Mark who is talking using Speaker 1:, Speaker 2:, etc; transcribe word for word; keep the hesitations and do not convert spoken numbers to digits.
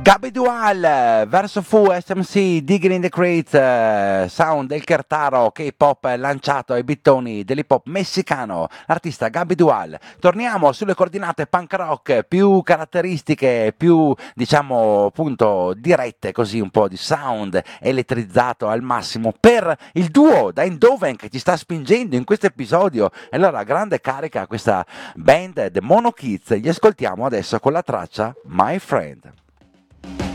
Speaker 1: Gabi Dual verso Fu S M C Digging in the Crates, eh, sound del Kertaro K-pop lanciato ai bittoni dell'hip hop messicano, l'artista Gabi Dual. Torniamo sulle coordinate punk rock più caratteristiche, più diciamo appunto dirette, così un po' di sound elettrizzato al massimo per il duo da Eindhoven che ci sta spingendo in questo episodio. E allora grande carica a questa band The Mono Kids, li ascoltiamo adesso con la traccia My Friend.